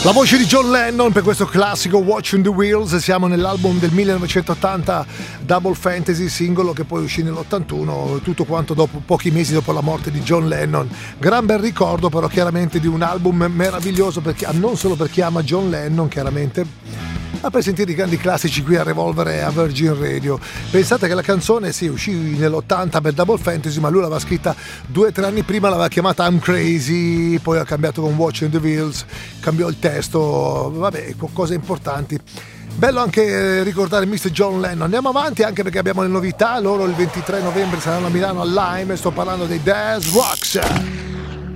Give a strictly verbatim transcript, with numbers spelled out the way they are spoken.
La voce di John Lennon per questo classico Watching the Wheels. Siamo nell'album del millenovecentottanta Double Fantasy, singolo che poi uscì nell'ottantuno, tutto quanto dopo pochi mesi dopo la morte di John Lennon. Gran bel ricordo però chiaramente di un album meraviglioso, perché non solo per chi ama John Lennon chiaramente, ma per sentire i grandi classici qui a Revolver e a Virgin Radio. Pensate che la canzone sì, uscì nell'ottanta per Double Fantasy, ma lui l'aveva scritta due o tre anni prima, l'aveva chiamata I'm Crazy, poi ha cambiato con Watching the Wheels, cambiò il testo, vabbè, cose importanti. Bello anche ricordare mister John Lennon. Andiamo avanti anche perché abbiamo le novità. Loro il ventitré novembre saranno a Milano al Lime, sto parlando dei Daz Rocks.